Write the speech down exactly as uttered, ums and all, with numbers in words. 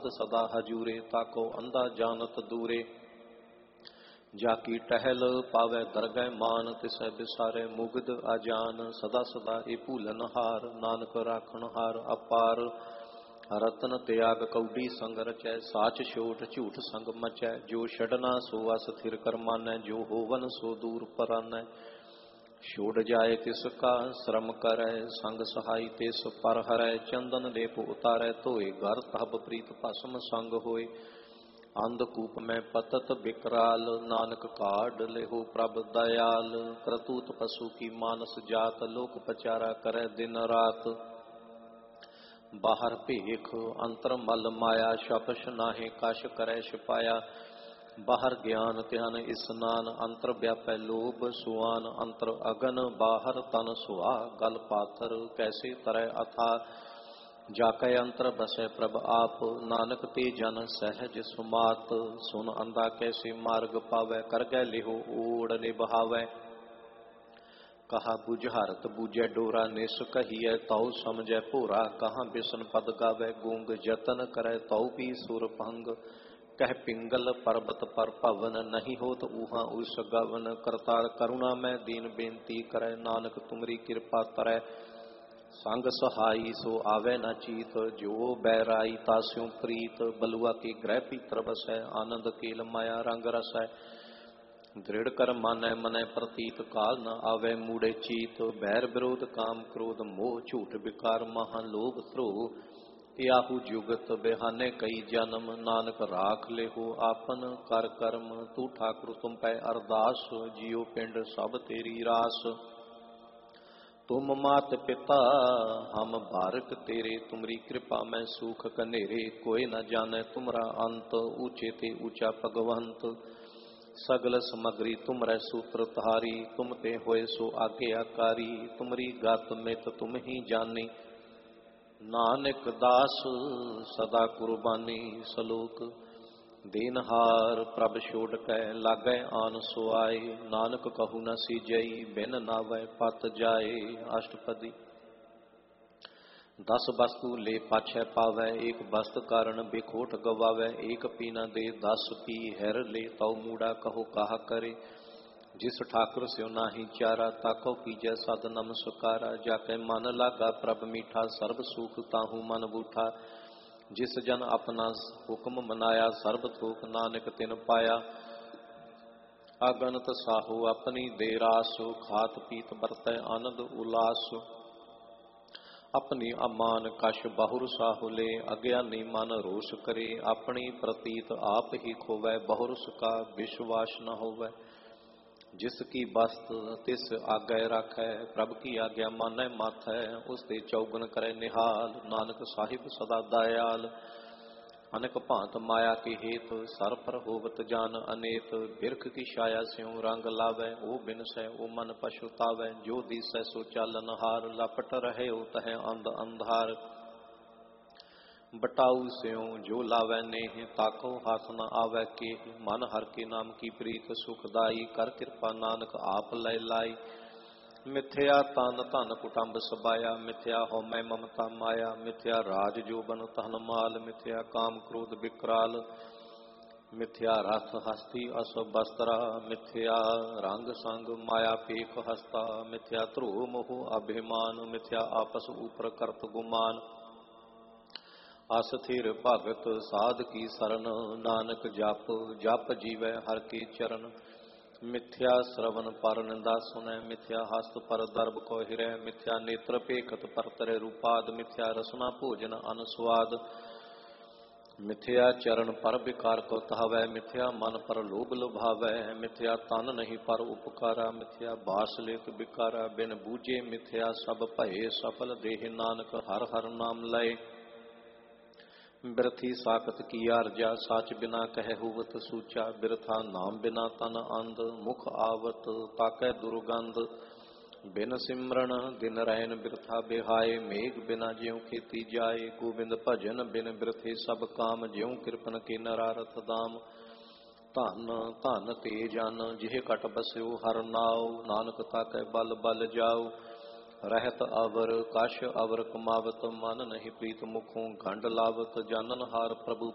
सद सदा हजूरे, ताको अंधा जानत दूरे। जाकी टहल पावै दरगह मान, तिसै बिसारे मुगद अजान। सदा सदा ए भूलन हार, नानक राखण हार अपार। रतन त्याग कौडी संग रचै, साच छोट झूठ संग मचै। जो छड़ना सो अस थिर कर मानै, जो होवन सो दूर परानै। छोड़ जाए तिसका श्रम करै, संग सहाई तिस पर हरै। चंदन लेप उतारै धोए, घर तब प्रीत भस्म संग होए। अंधकूप में पतत बिकराल, नानक काढ़ लेहो प्रभ दयाल। करतूत पशु की मानस जात, लोक पचारा करे दिन रात। बाहर भेख अंतर मल माया, शपश नाहे कश करे छिपाया। बाहर ज्ञान ध्यान स्नान, अंतर व्यापै लोभ सुआन। अंतर अगन बाहर तन सुहा, गल पाथर कैसे तरह अथा। जाकै अंतर बसै प्रभ आप, नानक ते जन सहज सुमात। सुन अंधा कैसे मार्ग पावै, कर गै लिहो ओड़ निभावै। कहा बुझारत बूझै डोरा, निस कहिए तौ समझै भोरा। कहाँ बिसन पद गावै, गूंग जतन करै तौ भी सुर भंग। कह पिंगल पर्वत पर पवन, नहीं होत ऊहा उस गवन। करतार करुणा में दीन बेनती करै, नानक तुमरी कृपा तरै। संग सहाई सो आवे न चीत, जो बैराई तास्यों प्रीत। बलुआ के ग्रह पीतर बसै, आनंद केल माया रंग रसै। दृढ़ कर मानै मनै प्रतीत, काल न आवे मूढ़े चीत। बैर विरोध काम क्रोध मोह, झूठ विकार महा लोभ द्रोह। याहू जुगत बेहाने कई जन्म, नानक राख लेहो आपन कर कर्म। तू ठाकुर तुम पै अरदास, जियो पिंड सब तेरी रास। तुम मात पिता हम बारक तेरे, तुमरी कृपा में सूख कनेरे। कोई न जाने तुमरा अंत, ऊंचे ते ऊंचा भगवंत। सगल समग्री तुमरै सूत्र धारी, तुम ते होए सो आज्ञाकारी। तुमरी गत मित तुम ही जानी, नानक दास सदा कुर्बानी। सलोक दीनहार प्रभ छोड़ कै, लागै आन सुआए। नानक कहू न सीजई, बिन नावै पत जाए। अष्टपदी। दस वस्तु ले पाछै पावै, एक वस्त कारण बेखोट गवावै। एक पी न दे दस पी, हिर ले तौ मूड़ा कहो काह करे। जिस ठाकुर स्यो नाही चारा, ताको कीजै सद नमस्कारा। जाकै मन लागा प्रभ मीठा, सर्ब सुख ताहू मन बूठा। जिस जन अपना हुक्म मनाया, सर्ब थोक नानक तिन पाया। अगणत साहू अपनी दे रास, खात पीत बरतै आनंद उलास। अपनी अमान कश बहुर साहु ले, अज्ञानी मन रोष करे। अपनी प्रतीत आप ही खोवै, बहुरस का विश्वास न होवै। जिसकी बस्त तिस आज्ञा राखै, प्रभ की आज्ञा मानै माथै। उसते चौगन करे निहाल, नानक साहिब सदा दयाल। अनेक भांत माया के हेत, सर पर होवत जान अनेत। बिरख की छाया स्यों रंग लावै, ओ बिनसै ओ मन पछुतावै। जो दिसै सो चालन हार, लपट रहे ओ तह अंध अंधार। बटाऊ स्यों जो लावै नेह, ताको हाथ न आवै केह। मन हर के नाम की प्रीत सुखदाई, कर कृपा नानक आप लय लाई। मिथ्या तन धन कुटुंब सबाया, मिथ्या हौमै ममता माया। मिथ्या राज जोबन तन माल, मिथ्या काम क्रोध विकराल। मिथ्या रथ हस्ती अस बस्त्रा, मिथ्या रंग संग माया पेख हस्ता। मिथ्या ध्रुव मोह अभिमान, मिथ्या आपस ऊपर करत गुमान। अस्थिर भगत साध की सरन, नानक जप जप जीवै हर के चरण। मिथ्या श्रवण पर निंदा सुनै, मिथ्या हस्त पर दर्भ को हिरै। मिथ्या नेत्र पेखत पर तरे रूपाद, मिथ्या रसना भोजन अनुस्वाद। मिथ्या चरण पर विकार को तहावै, मिथ्या मन पर लोभ लुभावै। मिथ्या तन नहीं पर उपकारा, मिथ्या बास लेत विकारा। बिन बूझे मिथ्या सब भये, सफल देह नानक हर हर नाम लय। बिरथी साकत की आरजा, साच बिना कह हुवत सूचा। बिरथा नाम बिना तन अंध, मुख आवत ताकै दुर्गंध। बिन सिमरन दिन रैन बिरथा बिहाय, मेघ बिना ज्यों खेती जाए। गोबिंद भजन बिन बिरथे सब काम, ज्यों कृपन के नरारथ दाम। धन धन ते जन जिह कट बस्यो हर नाव, नानक ताकै बल बल जाओ। रहत अवर कश अवर कमावत, मन नहीं प्रीत मुखों गंढ लावत। जानन हार प्रभु